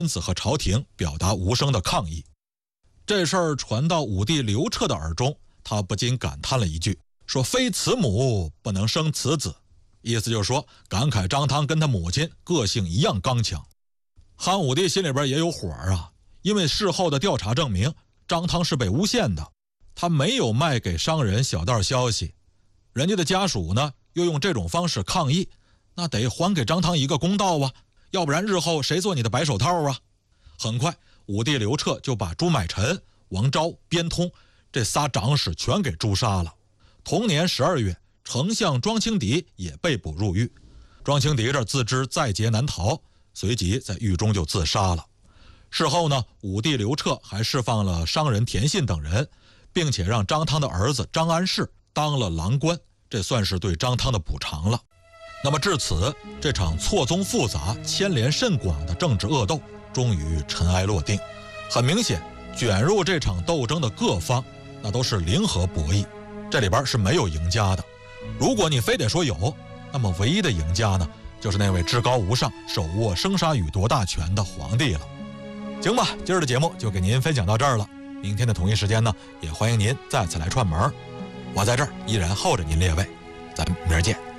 臣子和朝廷表达无声的抗议。这事儿传到武帝刘彻的耳中，他不禁感叹了一句，说非慈母不能生此子，意思就是说感慨张汤跟他母亲个性一样刚强。汉武帝心里边也有火啊，因为事后的调查证明张汤是被诬陷的，他没有卖给商人小道消息，人家的家属呢又用这种方式抗议，那得还给张汤一个公道啊，要不然日后谁做你的白手套啊？很快武帝刘彻就把朱买臣、王昭、边通这仨长史全给诛杀了。同年12月，丞相庄清迪也被捕入狱。庄清迪这自知在劫难逃，随即在狱中就自杀了。事后呢，武帝刘彻还释放了商人田信等人，并且让张汤的儿子张安世当了郎官，这算是对张汤的补偿了。那么至此，这场错综复杂、牵连甚广的政治恶斗终于尘埃落定。很明显，卷入这场斗争的各方那都是零和博弈，这里边是没有赢家的。如果你非得说有，那么唯一的赢家呢，就是那位至高无上、手握生杀予夺大权的皇帝了。行吧，今儿的节目就给您分享到这儿了。明天的同一时间呢，也欢迎您再次来串门，我在这儿依然候着您列位。咱明儿见。